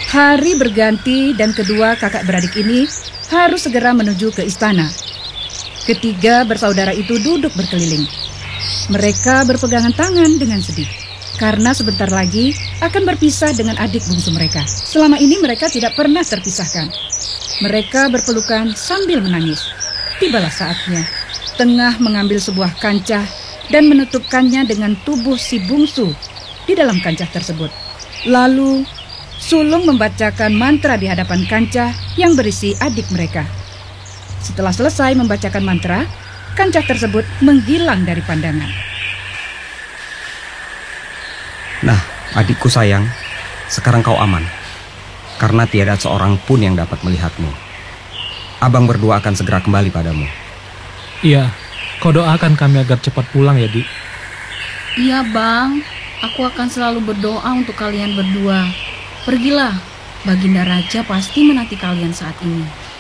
Hari berganti dan kedua kakak beradik ini harus segera menuju ke istana. Ketiga bersaudara itu duduk berkeliling. Mereka berpegangan tangan dengan sedih karena sebentar lagi akan berpisah dengan adik bungsu mereka. Selama ini mereka tidak pernah terpisahkan. Mereka berpelukan sambil menangis. Tibalah saatnya. Tengah mengambil sebuah kancah dan menutupkannya dengan tubuh si bungsu di dalam kancah tersebut. Lalu sulung membacakan mantra di hadapan kancah yang berisi adik mereka. Setelah selesai membacakan mantra, kancah tersebut menghilang dari pandangan. Nah, adikku sayang, sekarang kau aman. Karena tiada seorang pun yang dapat melihatmu. Abang berdua akan segera kembali padamu. Iya, kau doakan kami agar cepat pulang ya, Dik. Iya, Bang. Aku akan selalu berdoa untuk kalian berdua. Pergilah, Baginda Raja pasti menanti kalian saat ini.